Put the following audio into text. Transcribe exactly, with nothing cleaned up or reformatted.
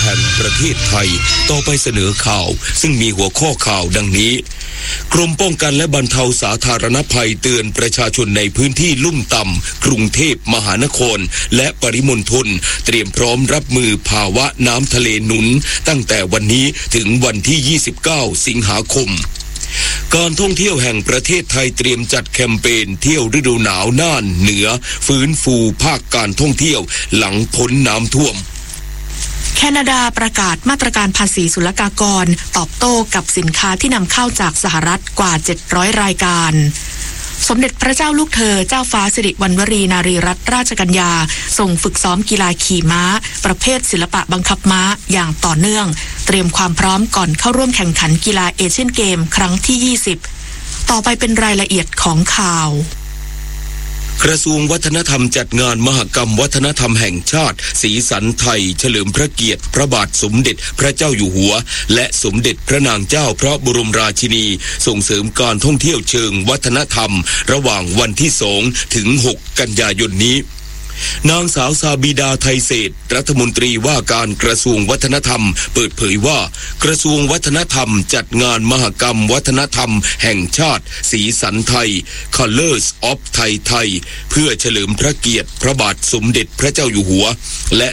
แห่งประเทศไทยต่อไปเสนอข่าวซึ่งมีหัวข้อข่าวดังนี้กรมป้องกันและบรรเทาสาธารณภัยเตือนประชาชนในพื้นที่ลุ่มต่ำกรุงเทพมหานครและปริมณฑลเตรียมพร้อมรับมือภาวะน้ำทะเลหนุนตั้งแต่วันนี้ถึงวันที่ยี่สิบเก้าสิงหาคมการท่องเที่ยวแห่งประเทศไทยเตรียมจัดแคมเปญเที่ยวฤดูหนาวน่านเหนือฟื้นฟูภาคการท่องเที่ยวหลังพ้นน้ำท่วมแคนาดาประกาศมาตรการภาษีศุลกากรตอบโต้กับสินค้าที่นำเข้าจากสหรัฐกว่าเจ็ดร้อยรายการสมเด็จพระเจ้าลูกเธอเจ้าฟ้าสิริวัณวรีนารีรัตนราชกัญญาส่งฝึกซ้อมกีฬาขี่ม้าประเภทศิลปะบังคับม้าอย่างต่อเนื่องเตรียมความพร้อมก่อนเข้าร่วมแข่งขันกีฬาเอเชียนเกมครั้งที่ยี่สิบต่อไปเป็นรายละเอียดของข่าวกระทรวงวัฒนธรรมจัดงานมหกรรมวัฒนธรรมแห่งชาติสีสันไทยเฉลิมพระเกียรติพระบาทสมเด็จพระเจ้าอยู่หัวและสมเด็จพระนางเจ้าพระบรมราชินีส่งเสริมการท่องเที่ยวเชิงวัฒนธรรมระหว่างวันที่สองถึงหกกันยายนนี้นางสาวซาบิดาไทยเศรษฐ์รัฐมนตรีว่าการกระทรวงวัฒนธรรมเปิดเผยว่ากระทรวงวัฒนธรรมจัดงานมหกรรมวัฒนธรรมแห่งชาติสีสันไทย Colors of Thai ไทยเพื่อเฉลิมพระเกียรติพระบาทสมเด็จพระเจ้าอยู่หัวและ